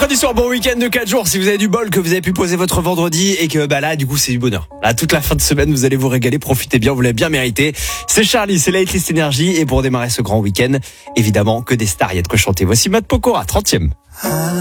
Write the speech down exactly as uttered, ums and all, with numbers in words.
mercredi soir, bon week-end de quatre jours. Si vous avez du bol, que vous avez pu poser votre vendredi et que bah là, du coup, c'est du bonheur. Là, toute la fin de semaine, vous allez vous régaler. Profitez bien, vous l'avez bien mérité. C'est Charlie, c'est Lightlist Energy. Et pour démarrer ce grand week-end, évidemment, que des stars, il y a de quoi chanter. Voici Matt Pokora, trentième.